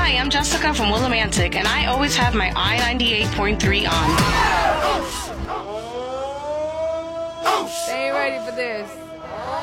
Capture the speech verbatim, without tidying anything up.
Hi, I'm Jessica from Willimantic, and I always have my I ninety-eight point three on. They ain't ready for this.